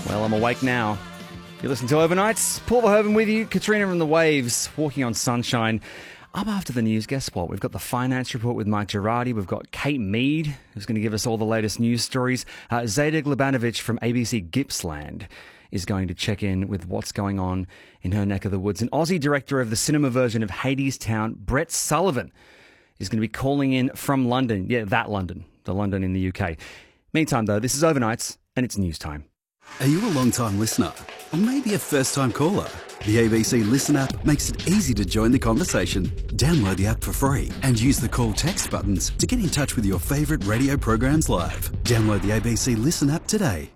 Well, I'm awake now. You listen to Overnights. Paul Verhoeven with you. Katrina and the Waves, walking on sunshine. Up after the news, guess what? We've got the finance report with Mike Girardi. We've got Kate Mead, who's going to give us all the latest news stories. Zayda Glebanovic from ABC Gippsland is going to check in with what's going on in her neck of the woods. And Aussie director of the cinema version of Hadestown, Brett Sullivan, is going to be calling in from London. Yeah, that London. The London in the UK. Meantime, though, this is Overnights, and it's news time. Are you a long-time listener? Or maybe a first-time caller? The ABC Listen app makes it easy to join the conversation. Download the app for free and use the call text buttons to get in touch with your favourite radio programs live. Download the ABC Listen app today.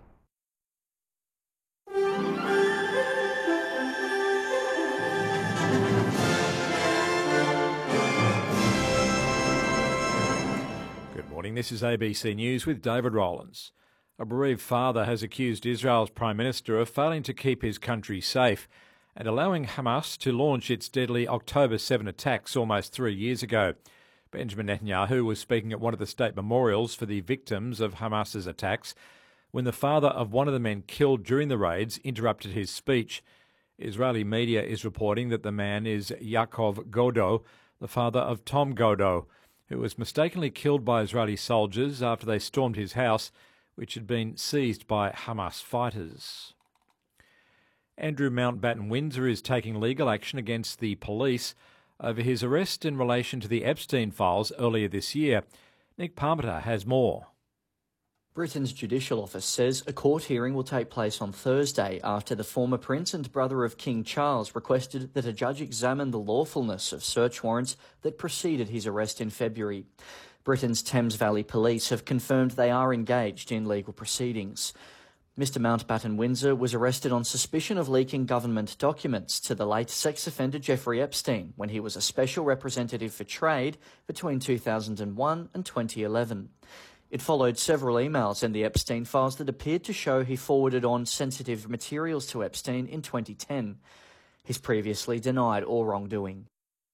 Good morning, this is ABC News with David Rowlands. A bereaved father has accused Israel's Prime Minister of failing to keep his country safe and allowing Hamas to launch its deadly October 7 attacks almost 3 years ago. Benjamin Netanyahu was speaking at one of the state memorials for the victims of Hamas's attacks when the father of one of the men killed during the raids interrupted his speech. Israeli media is reporting that the man is Yaakov Godo, the father of Tom Godo, who was mistakenly killed by Israeli soldiers after they stormed his house, which had been seized by Hamas fighters. Andrew Mountbatten Windsor is taking legal action against the police over his arrest in relation to the Epstein files earlier this year. Nick Parmenter has more. Britain's Judicial Office says a court hearing will take place on Thursday after the former Prince and brother of King Charles requested that a judge examine the lawfulness of search warrants that preceded his arrest in February. Britain's Thames Valley Police have confirmed they are engaged in legal proceedings. Mr Mountbatten Windsor was arrested on suspicion of leaking government documents to the late sex offender Jeffrey Epstein when he was a special representative for trade between 2001 and 2011. It followed several emails in the Epstein files that appeared to show he forwarded on sensitive materials to Epstein in 2010. He's previously denied all wrongdoing.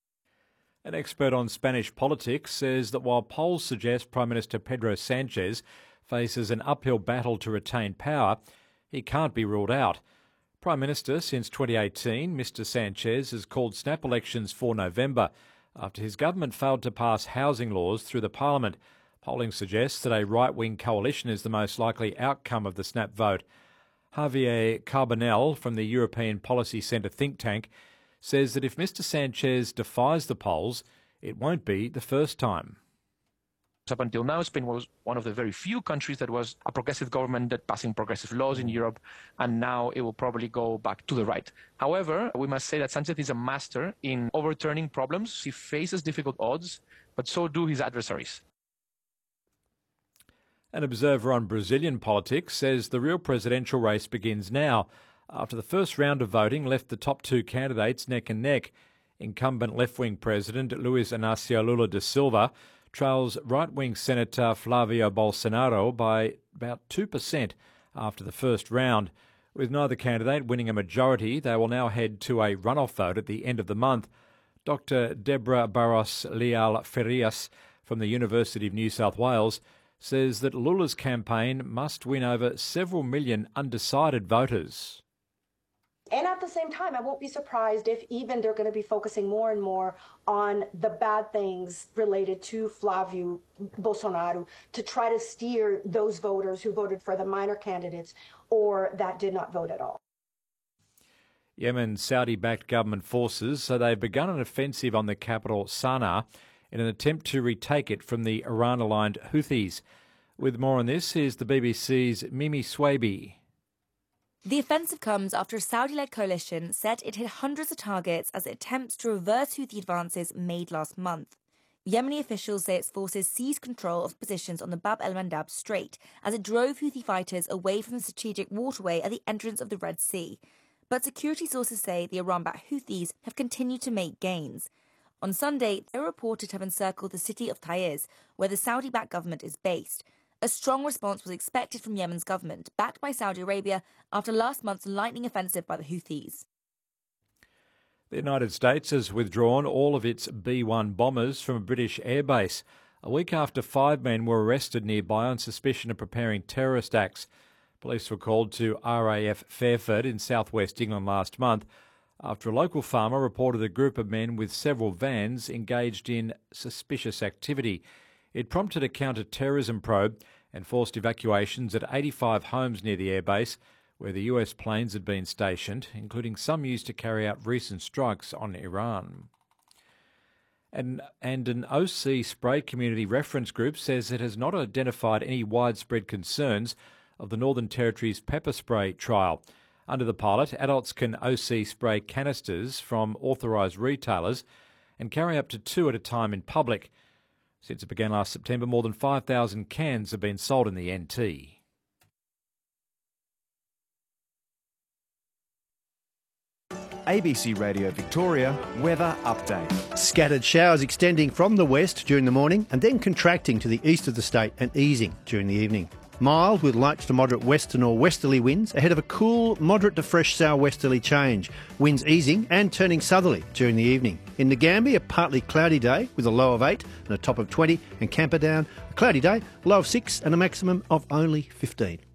An expert on Spanish politics says that while polls suggest Prime Minister Pedro Sanchez faces an uphill battle to retain power, he can't be ruled out. Prime Minister since 2018, Mr Sanchez has called snap elections for November after his government failed to pass housing laws through the parliament. Polling suggests that a right-wing coalition is the most likely outcome of the snap vote. Javier Carbonell from the European Policy Centre think tank says that if Mr Sanchez defies the polls, it won't be the first time. Up until now, Spain was one of the very few countries that was a progressive government that passing progressive laws in Europe, and now it will probably go back to the right. However, we must say that Sanchez is a master in overturning problems. He faces difficult odds, but so do his adversaries. An observer on Brazilian politics says the real presidential race begins now, after the first round of voting left the top two candidates neck and neck. Incumbent left-wing President Luiz Inácio Lula da Silva trails right-wing Senator Flavio Bolsonaro by about 2% after the first round. With neither candidate winning a majority, they will now head to a runoff vote at the end of the month. Dr Deborah Barros Leal Farias from the University of New South Wales says that Lula's campaign must win over several million undecided voters. And at the same time, I won't be surprised if even they're going to be focusing more and more on the bad things related to Flavio Bolsonaro to try to steer those voters who voted for the minor candidates or that did not vote at all. Yemen's Saudi-backed government forces say they've begun an offensive on the capital Sana'a in an attempt to retake it from the Iran-aligned Houthis. With more on this, here's the BBC's Mimi Swaby. The offensive comes after a Saudi-led coalition said it hit hundreds of targets as it attempts to reverse Houthi advances made last month. Yemeni officials say its forces seized control of positions on the Bab el-Mandab Strait as it drove Houthi fighters away from the strategic waterway at the entrance of the Red Sea. But security sources say the Iran-backed Houthis have continued to make gains. On Sunday, they were reported to have encircled the city of Taiz, where the Saudi-backed government is based. A strong response was expected from Yemen's government, backed by Saudi Arabia, after last month's lightning offensive by the Houthis. The United States has withdrawn all of its B-1 bombers from a British airbase, a week after 5 men were arrested nearby on suspicion of preparing terrorist acts. Police were called to RAF Fairford in southwest England last month after a local farmer reported a group of men with several vans engaged in suspicious activity. It prompted a counter-terrorism probe and forced evacuations at 85 homes near the airbase where the US planes had been stationed, including some used to carry out recent strikes on Iran. And an OC spray community reference group says it has not identified any widespread concerns of the Northern Territory's pepper spray trial. Under the pilot, adults can OC spray canisters from authorised retailers and carry up to 2 at a time in public. Since it began last September, more than 5,000 cans have been sold in the NT. ABC Radio Victoria weather update. Scattered showers extending from the west during the morning and then contracting to the east of the state and easing during the evening. Mild with light to moderate western or westerly winds ahead of a cool, moderate to fresh southwesterly change. Winds easing and turning southerly during the evening. In Ngambia, a partly cloudy day with a low of 8 and a top of 20, and Camperdown, a cloudy day, low of 6 and a maximum of only 15.